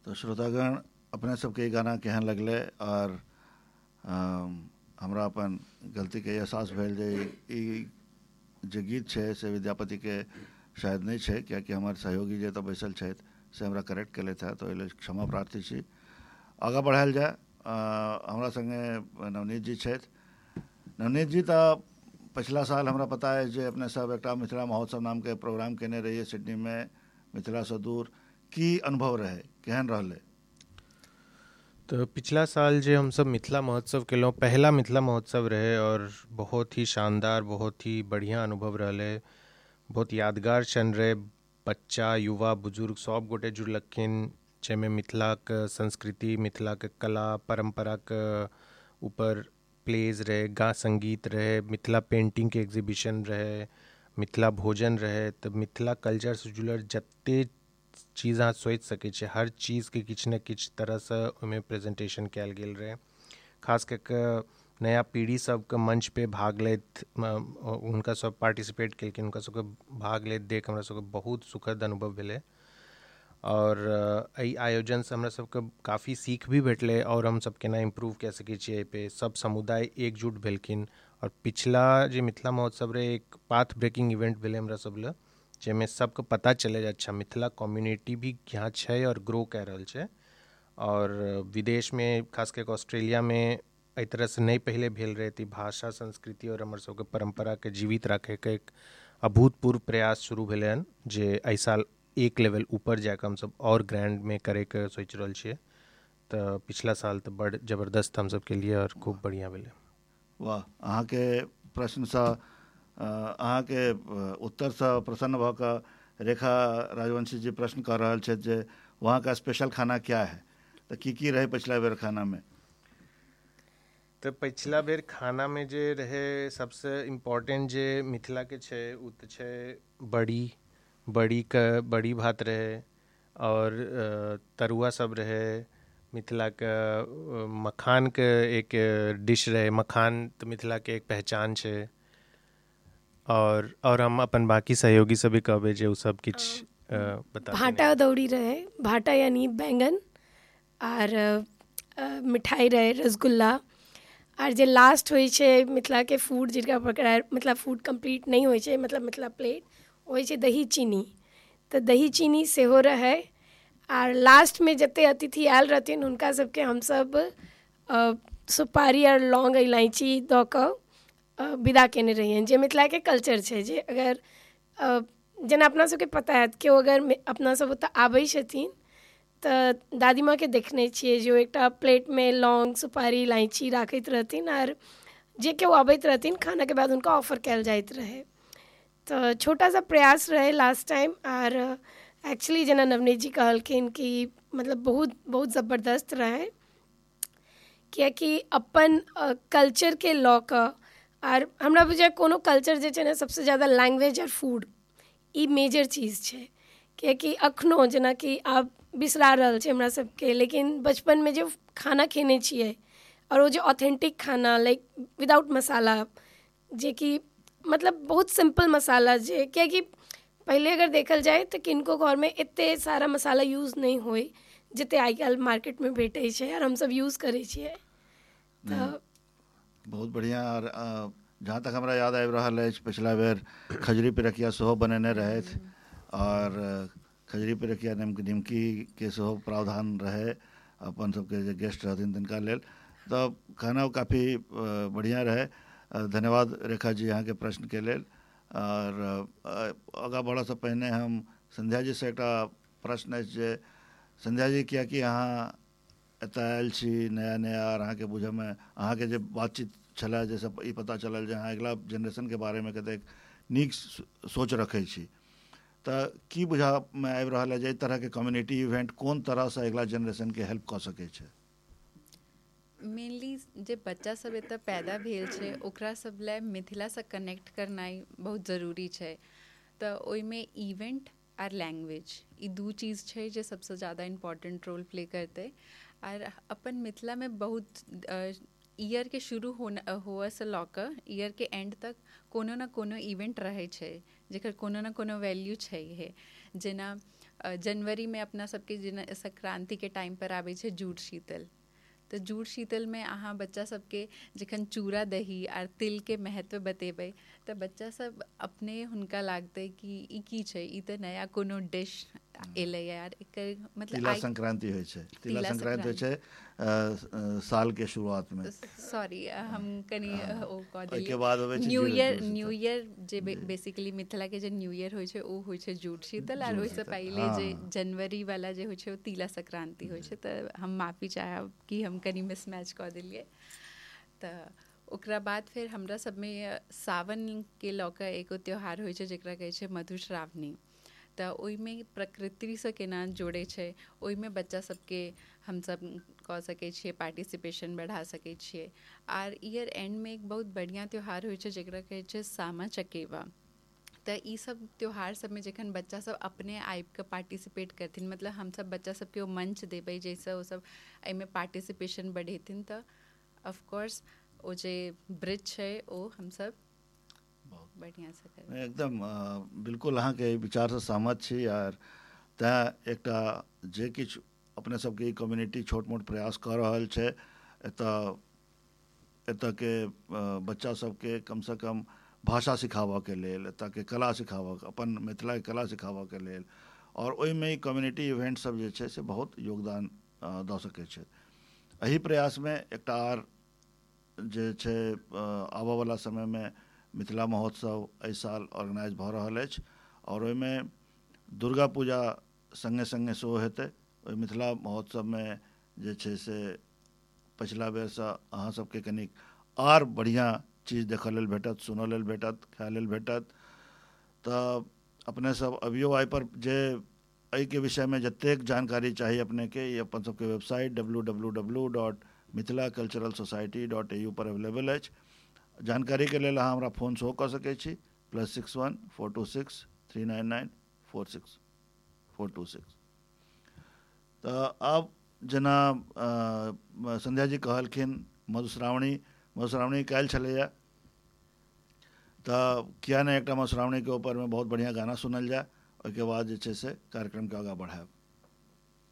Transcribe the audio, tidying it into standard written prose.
तो श्रोतागण अपने सबके गाना केहन लगले और हमरा अपन गलती के एहसास भेल जे ई जे गीत है से विद्यापति के शायद नहीं है, क्या कि हमारे सहयोगी जे तो बैसल छथि से हमरा करेक्ट केले थे, तो एहि क्षमा प्रार्थी छी। आगा बढ़ायल जाए, हमरा संगे नवनीत जी छथि। नवनीत जी तो पिछला साल हमरा पता है जे अपने सब एक मिथिला महोत्सव नाम के प्रोग्राम केने रहिए सिडनी में, मिथिला से दूर। की अनुभव रहे, केहन रहले? तो पिछला साल जो हम सब मिथिला महोत्सव के पहला मिथिला महोत्सव रहे और बहुत ही शानदार, बहुत ही बढ़िया अनुभव रहे, बहुत यादगार क्षण रहे। बच्चा, युवा, बुजुर्ग सब गोटे जुड़लखिन, जैमें मिथिला के संस्कृति, मिथिला के कला परंपरा के ऊपर प्लेज रहे, गा संगीत रहे, मिथिला पेंटिंग के एग्जीबिशन रहे, मिथिला भोजन रहे। तो मिथिला कल्चर से जुड़ल जते चीज़ अहाँ सोच सके छे, हर चीज़ के किछ न किछ तरह से उमें प्रेजेंटेशन कैल गेल रहे। खास करके नया पीढ़ी सबके मंच पे भाग लेत, उनका सब पार्टिसिपेट केलखिन, उनका सबके भाग लेत देख हमरा सबके बहुत सुखद अनुभव भेले। और एहि आयोजन से हमरा सबके काफ़ी सीख भी भेटले और हम सब केना इम्प्रूव कऽ सकै छियै एहि पे। सब समुदाय एकजुट भेलखिन और पिछला जे मिथिला महोत्सव रहे एक पाथ ब्रेकिंग इवेंट भेले हमरा सब ले, जैमें सबके पता चले जे अच्छा मिथिला कम्युनिटी भी यहाँ छै और ग्रो कऽ रहल छै। और विदेश में खास करके ऑस्ट्रेलिया में एहि तरह से नहीं पहले भेल रहे थी। भाषा, संस्कृति और हमर सबके परंपरा के जीवित रखे के एक अभूतपूर्व प्रयास शुरू भेले हन, जे एहि साल एक लेवल ऊपर जाकर हम सब और ग्रैंड में करे के सोच रहल छियै। तो पिछला साल तो बड़ जबरदस्त हम सब के लिए और खूब बढ़िया भेले। वाह, अहाँ के प्रश्न से अहाँ के उत्तर से प्रसन्न भऽ कऽ रेखा राजवंशी जी प्रश्न कर रहल छथि जे वहाँ का स्पेशल खाना क्या है, तो की रहे पिछला बेर खाना में? तो पिछला बेर खाना में जे रहे सबसे इम्पोर्टेंट जे मिथिला के छै उ तो छै बड़ी भात रहे और तरुआ सब रहे। मिथिला के मखान के एक डिश रहे, मखान तो मिथिला के एक पहचान छै। और हम अपन बाकी सहयोगी से भी कहबे जे उ सब किछ बता। भाटा दौड़ी रहे, भाटा यानी बैंगन, और मिठाई रहे रसगुल्ला। और जे लास्ट होइ छै मिथिला के फूड जिनका पकड़ा मतलब फूड कंप्लीट नहीं होइ छै, मतलब मिथिला प्लेट होइ छै दही चीनी। तो दही चीनी सेहो रहे। और लास्ट में जते अतिथि आयल रहथिन हुनका सबके हमसब सुपारी और लौंग इलायची दऽ कऽ विदा केने रहियनि, जे मिथिला के कल्चर छै। जे अगर जेना अपना सबके पता है केओ अगर अपना सब ओतऽ आबै छथिन तऽ दादीमाँ के देखने छियै जे एकटा प्लेट में लौंग, सुपारी, इलायची राखैत रहथिन और जे केओ अबैत रहथिन खाना के बाद हुनका ऑफर कयल जाइत रहे। तो छोटा सा प्रयास रहे लास्ट टाइम। और एक्चुअली जेना नवनीत जी कहलखिन कि मतलब बहुत बहुत ज़बरदस्त रहे, कियाकि अपन कल्चर के लऽ कऽ। और हमरा बुझाय कोनो कल्चर जे छै ने सबसे ज़्यादा लैंग्वेज और फूड ई मेजर चीज़ छै। कियाकि अखनो जेना कि आब बिसरा रहल छै हमरा सबके, लेकिन बचपन में जो खाना खेने छियै और वो जो ऑथेंटिक खाना लाइक विदाउट मसाला, जे कि मतलब बहुत सिंपल मसाला, जे कियाकि पहले अगर देखल जाए तो किनको घर में एते सारा मसाला यूज़ नहीं होए जते आइ काल्हि मार्केट में भेटै छै और हम सब यूज़ करै छियै। बहुत बढ़िया। और जहाँ तक हमरा याद आबि रहल अछि पिछला बेर खजरी पिरकिया सेहो बनेने रहथि और खजरी पिरकिया निमकी के सेहो प्रावधान रहे अपन सबके जे गेस्ट रहथिन तिनका लेल। तो खाना काफ़ी बढ़िया रहे। धन्यवाद रेखा जी यहाँ के प्रश्न के लेल। और आगा बढ़ऽ से पहिने हम संध्या जी से एक प्रश्न अछि जे संध्या जी, कियाकि अहाँ एतऽ आयल छी नया नया और अहाँ के बुझे में अहाँ के जे बातचीत छलै जे सब ई पता चलल जे अहाँ अगला जनरेशन के बारे में कतेक नीक सोच रखै छी, तो की बुझा में आबि रहल है जे एहि तरह के कम्युनिटी इवेंट कोन तरह से अगला जनरेशन के हेल्प कऽ सकै छै? मेनली जे बच्चा सब एतऽ पैदा भेल छै ओकरा सब ले मिथिला से कनेक्ट करनाइ बहुत जरूरी छै। तो ओइमे इवेंट और लैंग्वेज ई दू चीज़ छै जे सबसे ज़्यादा इम्पोर्टेंट रोल प्ले करते। और अपन मिथिला में बहुत ईयर के शुरू हुआ से लऽ कऽ ईयर के एंड तक कोनो ना कोनो इवेंट रहे छै जेकर कोनो ना कोनो वैल्यू छै है। जेना जनवरी में अपना सबके जेना संक्रांति के टाइम पर आबै छै जूड़ शीतल। तो जूड़ शीतल में अहाँ बच्चा सबके जखन चूड़ा दही आर तिल के महत्व बतेबै तो बच्चा सब अपने हुनका लागतै कि ई की छै, ई तो नया कोनो डिश एलै यार, एकर मतलब तिला संक्रांति होइ छै, तिला संक्रांति होइ छै साल के शुरुआत में। सॉरी हम कनी ओ कह देलियै, ओहिके बाद होबै छै न्यू ईयर जे बेसिकली मिथिला के जे न्यू ईयर होइ छै ओ होइ छै जूड़ शीतल, आर ओहिसँ पहिले जे जनवरी वाला जे होइ छै ओ तिला संक्रांति होइ छै। तऽ हम माफी चाहब कि हम कनी मिसमैच कऽ देलियै। तऽ ओकरा बाद फिर हमरा सबमे सावन के लऽ कऽ एगो त्योहार होइ छै जेकरा कहै छै मधुश्रावणी। तऽ ओहिमे प्रकृतिसँ केना जोड़ै छै, ओहिमे बच्चा सबके हमसब कऽ सकै छियै पार्टिसिपेशन बढ़ा सकै छियै। आर ईयर एंडमे एक बहुत बढ़िआँ त्यौहार होइ छै जेकरा कहै छै सामा चकेवा। तऽ ई सब त्यौहार सबमे जखन बच्चा सब अपने आबि कऽ पार्टिसिपेट करथिन, मतलब हमसब बच्चा सबके ओ मंच देबै जाहिसँ ओ सब एहिमे पार्टिसिपेशन बढ़ेथिन, तऽ ऑफकोर्स ओ जे ब्रिज छै ओ हमसब बढ़िया से करबै। एकदम बिल्कुल अहाँके विचार से सहमत छी। आर तैं एकटा जे किछु अपने सबके कम्युनिटी छोट मोट प्रयास कऽ रहल छै, एतऽ के बच्चा सबके कम से कम भाषा सिखाबऽ के लेल, एतऽ के कला सिखाबऽ, अपन मिथिला के कला सिखाबऽ के लेल, और ओहिमे कम्युनिटी इवेंट सब जे छै से बहुत योगदान दऽ सकै छै। एही प्रयास में एकटा आर जे छै आबऽ वाला समय में मिथिला महोत्सव एहि साल ऑर्गेनाइज भऽ रहल अछि, और ओहिमे दुर्गा पूजा संगे संगे सेहो हेतै। ओहि मिथिला महोत्सव में जे छै से पछिला बेरसँ अहाँ सबके कनिक आर बढ़िआँ चीज देखऽ लेल भेटत, सुनऽ लेल भेटत, खाय लेल भेटत। तऽ अपने सब अभियो एहिपर जे एहिके विषयमे जतेक जानकारी चाही अपनेके, ई अपन सबके वेबसाइट www.mithilaculturalsociety.au पर अवेलेबल अछि। जानकारी के लेल अहाँ हमरा फोन सेहो कऽ सकै छी, +61 426 399 426। तऽ आब जेना संध्या जी कहलखिन मधुश्रावणी काल्हि छलैया, तऽ किया नहि एकटा मधुश्रावणी के ऊपर में बहुत बढ़िया गाना सुनल जाए, ओहिके बाद जे छै से कार्यक्रम के आगाँ बढ़ाएब।